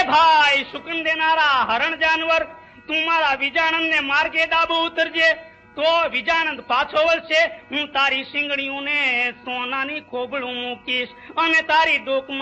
ભાઈ સુકન દેનારા હરણ જાનવર, તું મારા વિજાણંદ ને માર્ગે ડાબો ઉતરજે તો વિજાનંદ પાછો વળશે. હું તારી સિંગડીઓને સોનાની ખોબળું મૂકીશ અને તારી ડોકમાં